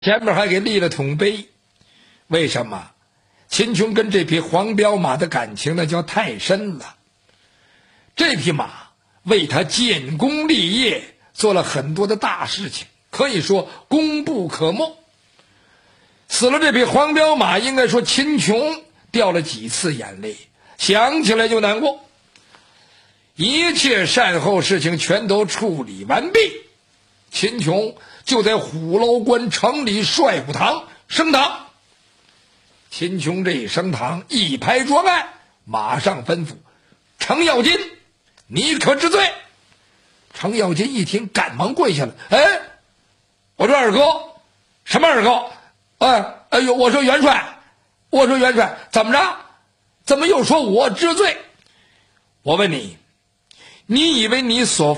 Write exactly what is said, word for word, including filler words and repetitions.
前面还给立了桶碑。为什么？秦琼跟这匹黄骠马的感情那叫太深了。这匹马为他建功立业做了很多的大事情，可以说功不可没。死了这匹黄骠马，应该说秦琼掉了几次眼泪，想起来就难过。一切善后事情全都处理完毕，秦琼就在虎牢关城里帅府堂升堂。秦琼这一升堂，一拍桌案，马上吩咐程咬金，你可知罪？程咬金一听，赶忙跪下了。哎，我说二哥，什么二哥？哎，哎呦，我说元帅，我说元帅，怎么着？怎么又说我知罪？我问你，你以为你所